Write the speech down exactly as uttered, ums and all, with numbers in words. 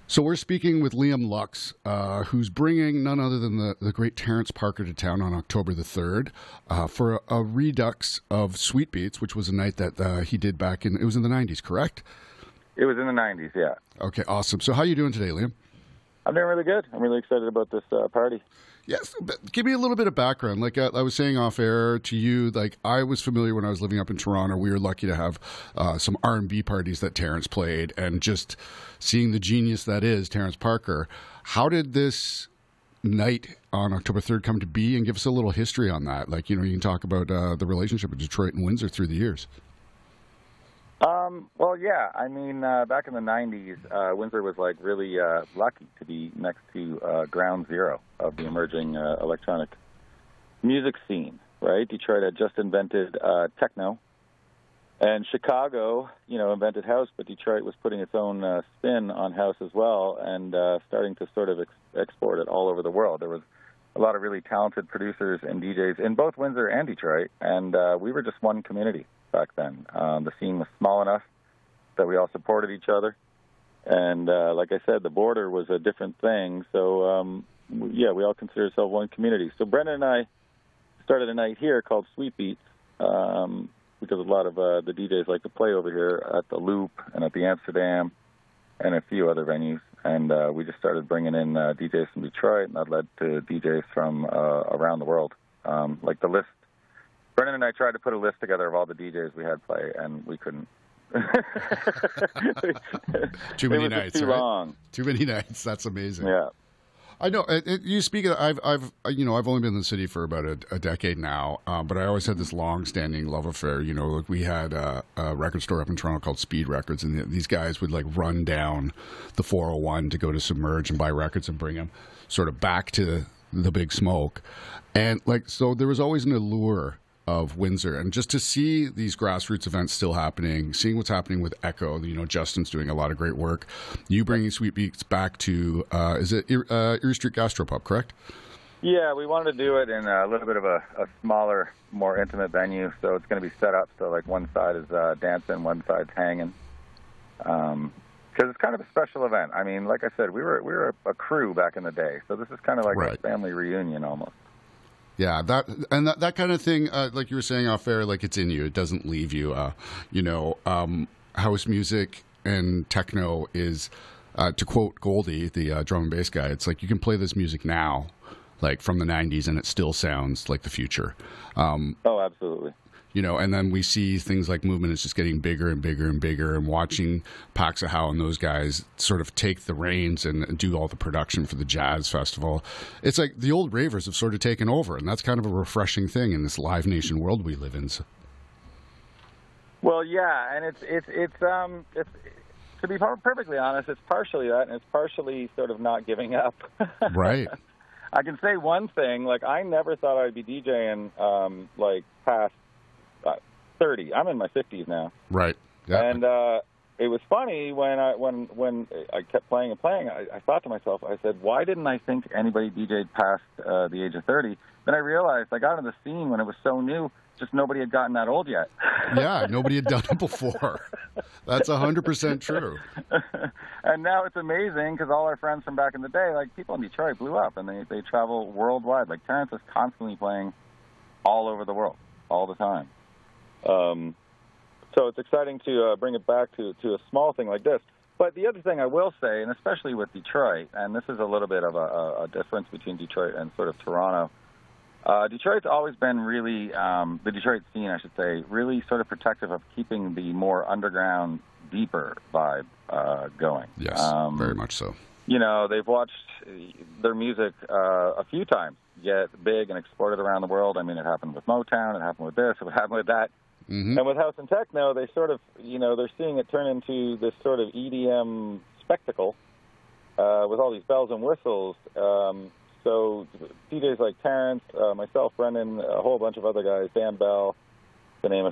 So we're speaking with Liam Lux, uh, who's bringing none other than the, the great Terrence Parker to town on October the third uh, for a, a redux of Sweet Beats, which was a night that uh, he did back in, it was in the nineties, correct? It was in the nineties, yeah. Okay, awesome. So how are you doing today, Liam? I'm doing really good. I'm really excited about this uh, party. Yes, but give me a little bit of background. Like uh, I was saying off air to you, like I was familiar when I was living up in Toronto. We were lucky to have uh, some R and B parties that Terrence played, and just seeing the genius that is Terrence Parker. How did this night on October third come to be, and give us a little history on that? Like, you know, you can talk about uh, the relationship with Detroit and Windsor through the years. Um, well, yeah. I mean, uh, back in the nineties, uh, Windsor was like really uh, lucky to be next to uh, ground zero of the emerging uh, electronic music scene, right? Detroit had just invented uh, techno, and Chicago, you know, invented house, but Detroit was putting its own uh, spin on house as well, and uh, starting to sort of ex- export it all over the world. There was a lot of really talented producers and D Js in both Windsor and Detroit, and uh, we were just one community back then. Um, the scene was small enough that we all supported each other. And uh, like I said, the border was a different thing. So, um, we, yeah, we all consider ourselves one community. So Brendan and I started a night here called Sweet Beats um, because a lot of uh, the D Js like to play over here at the Loop and at the Amsterdam and a few other venues. And uh, we just started bringing in uh, D Js from Detroit, and that led to D Js from uh, around the world. Um, like the list Brendan and I tried to put a list together of all the D Js we had play, and we couldn't. Too many it was nights, just too right? long. Too many nights. That's amazing. Yeah. I know. It, it, you speak of, I've, I've, you know, I've only been in the city for about a, a decade now, um, but I always had this long-standing love affair. You know, like we had a, a record store up in Toronto called Speed Records, and the, these guys would like run down the four oh one to go to Submerge and buy records and bring them sort of back to the Big Smoke, and like so, there was always an allure of Windsor, and just to see these grassroots events still happening, seeing what's happening with Echo. You know, Justin's doing a lot of great work. You bringing Sweet Beats back to uh, is it uh, Erie Street Gastropub, correct? Yeah, we wanted to do it in a little bit of a, a smaller, more intimate venue. So it's going to be set up so like one side is uh, dancing, one side's hanging. Um, because it's kind of a special event. I mean, like I said, we were we were a, a crew back in the day, so this is kind of like right. a family reunion almost. Yeah, that and that, that kind of thing, uh, like you were saying off air, like it's in you. It doesn't leave you. Uh, you know, um, house music and techno is, uh, to quote Goldie, the uh, drum and bass guy, it's like you can play this music now, like from the nineties, and it still sounds like the future. Um, oh, absolutely. You know, and then we see things like Movement is just getting bigger and bigger and bigger, and watching Paxahau and those guys sort of take the reins and do all the production for the Jazz Festival. It's like the old ravers have sort of taken over, and that's kind of a refreshing thing in this Live Nation world we live in. Well, yeah, and it's it's it's um it's to be perfectly honest, it's partially that, and it's partially sort of not giving up. Right. I can say one thing, like I never thought I'd be DJing um like past Uh, thirty. I'm in my fifties now. Right. Yeah. And uh, it was funny when I when when I kept playing and playing. I, I thought to myself, I said, why didn't I think anybody D J'd past uh, the age of thirty? Then I realized I got on the scene when it was so new. Just nobody had gotten that old yet. Yeah, nobody had done it before. That's one hundred percent true. And now it's amazing because all our friends from back in the day, like people in Detroit, blew up, and they, they travel worldwide. Like Terrence is constantly playing all over the world, all the time. Um, so it's exciting to uh, bring it back to, to a small thing like this. But the other thing I will say, and especially with Detroit, and this is a little bit of a, a difference between Detroit and sort of Toronto, uh, Detroit's always been really, um, the Detroit scene, I should say, really sort of protective of keeping the more underground, deeper vibe uh, going. Yes, um, very much so. You know, they've watched their music uh, a few times get big and exported around the world. I mean, it happened with Motown, it happened with this, it happened with that. Mm-hmm. And with house and techno, they sort of, you know, they're seeing it turn into this sort of E D M spectacle uh, with all these bells and whistles. Um, so D Js like Terrence, uh, myself, Brendan, a whole bunch of other guys, Dan Bell, to name a